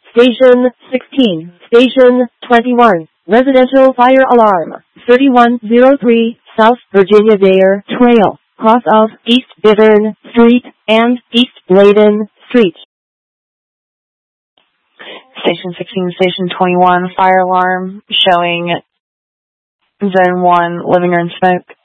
Station 16. Station 21. Residential fire alarm. 3103 South Virginia Dare Trail. Cross of East Bittern Street and East Bladen Street. Station 16, Station 21, fire alarm showing Zone 1, living room smoke.